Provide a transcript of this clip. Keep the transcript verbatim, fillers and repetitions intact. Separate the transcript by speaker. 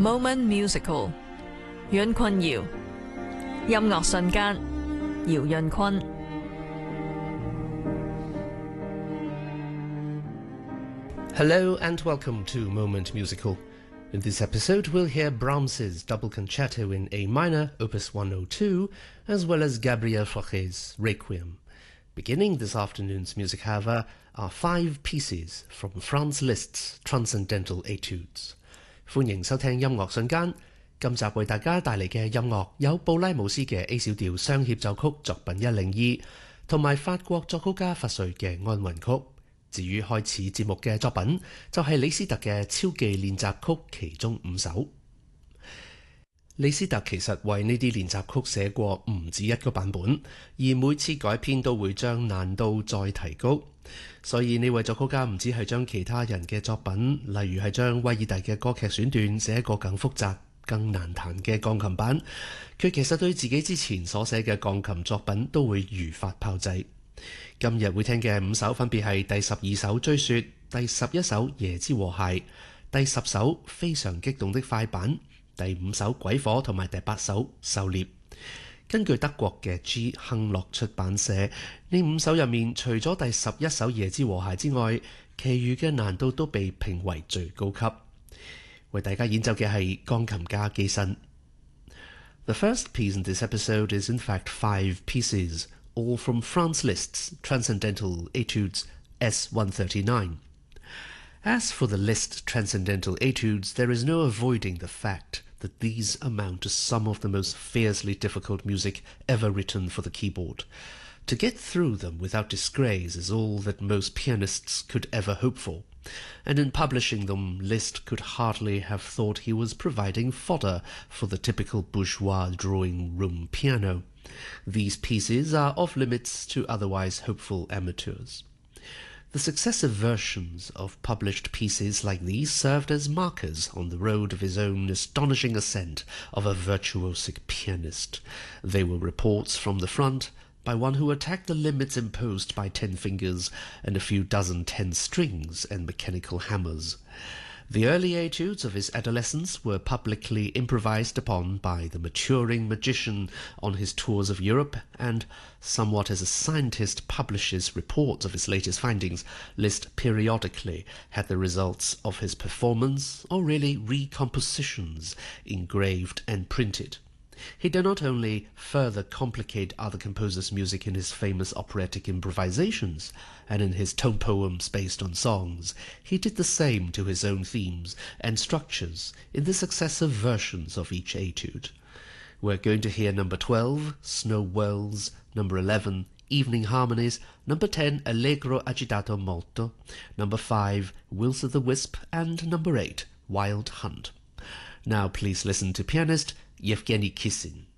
Speaker 1: Moment Musical 阮坤瑤音樂瞬間姚潤坤
Speaker 2: Hello and welcome to Moment Musical. In this episode we'll hear Brahms's Double Concerto in A minor, opus one oh two, as well as Gabriel Fauré's Requiem. Beginning this afternoon's music, however, are five pieces from Franz Liszt's Transcendental Etudes. 歡迎收聽音樂瞬間，今集為大家帶嚟嘅音樂有布拉姆斯嘅 A 小調雙協奏曲作品一零二，同埋法國作曲家佛瑞嘅安魂曲。至於開始節目嘅作品，就係李斯特嘅超技練習曲其中五首。李斯特其實為呢啲練習曲寫過唔止一個版本，而每次改編都會將難度再提高。所以呢位作曲家唔止係將其他人嘅作品，例如係將威爾第嘅歌劇選段寫一個更複雜、更難彈嘅鋼琴版，佢其實對自己之前所寫嘅鋼琴作品都會如法炮製。今日會聽嘅五首分別係第十二首追雪、第十一首夜之和諧、第十首非常激動的快板、第五首鬼火同埋第八首狩獵。根據德國嘅 G 亨洛出版社，呢五首入面除咗第十一首夜之和諧之外，其餘嘅難度都被評為最高級。為大家演奏嘅係鋼琴家基辛。The first piece in this episode is in fact five pieces, all from Franz Liszt's Transcendental Etudes S one thirty-nine. As for the Liszt Transcendental Etudes, there is no avoiding the fact that these amount to some of the most fiercely difficult music ever written for the keyboard. To get through them without disgrace is all that most pianists could ever hope for, and in publishing them, Liszt could hardly have thought he was providing fodder for the typical bourgeois drawing-room piano. These pieces are off limits to otherwise hopeful amateurs. The successive versions of published pieces like these served as markers on the road of his own astonishing ascent of a virtuosic pianist. They were reports from the front by one who attacked the limits imposed by ten fingers and a few dozen ten strings and mechanical hammers. The early etudes of his adolescence were publicly improvised upon by the maturing magician on his tours of Europe, and, somewhat as a scientist publishes reports of his latest findings, Liszt periodically had the results of his performance, or really recompositions, engraved and printed. He did not only further complicate other composers' music in his famous operatic improvisations and in his tone poems based on songs, he did the same to his own themes and structures in the successive versions of each etude. We're going to hear number twelve, Snow Whirls, number eleven, Evening Harmonies, number ten, Allegro agitato molto, number five, Will-o'-the-Wisp, and number eight, Wild Hunt. Now please listen to pianist Yevgeny Kissin.